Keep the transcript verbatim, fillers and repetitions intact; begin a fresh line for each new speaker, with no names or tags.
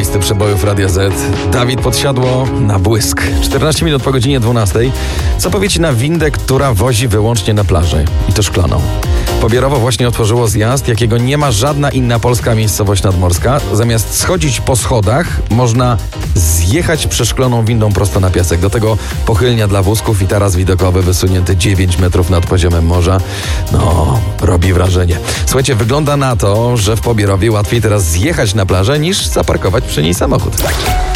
listy przebojów Radia Z. Dawid Podsiadło na błysk. czternaście minut po godzinie dwunastej. Co powiecie na windę, która wozi wyłącznie na plażę? I to szklaną. Pobierowo właśnie otworzyło zjazd, jakiego nie ma żadna inna polska miejscowość nadmorska. Zamiast schodzić po schodach, można zjechać przeszkloną windą prosto na piasek. Do tego pochylnia dla wózków i taras widokowy wysunięty dziewięć metrów nad poziomem morza. No, robi wrażenie. Słuchajcie, wygląda na to, że w Pobierowie łatwiej teraz zjechać na plażę niż zaparkować przy niej samochód.